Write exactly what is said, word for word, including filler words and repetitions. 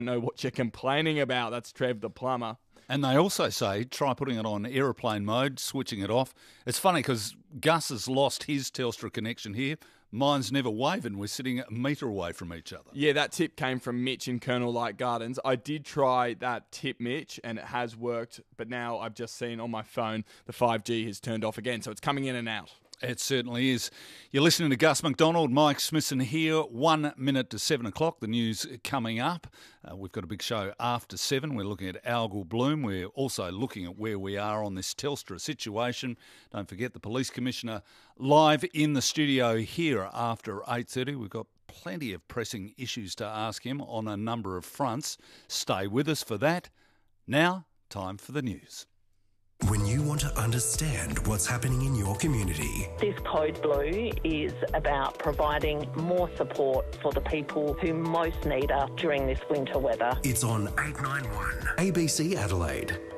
know what you're complaining about. That's Trev the plumber. And they also say try putting it on aeroplane mode, switching it off. It's funny because Gus has lost his Telstra connection here. Mine's never wavered. We're sitting a metre away from each other. Yeah, that tip came from Mitch in Colonel Light Gardens. I did try that tip, Mitch, and it has worked. But now I've just seen on my phone the five G has turned off again. So it's coming in and out. It certainly is. You're listening to Gus McDonald, Mike Smithson here. One minute to seven o'clock. The news coming up. Uh, we've got a big show after seven. We're looking at algal bloom. We're also looking at where we are on this Telstra situation. Don't forget the Police Commissioner live in the studio here after eight thirty. We've got plenty of pressing issues to ask him on a number of fronts. Stay with us for that. Now, time for the news. When you want to understand what's happening in your community. This Code Blue is about providing more support for the people who most need us during this winter weather. It's on eight nine one A B C Adelaide.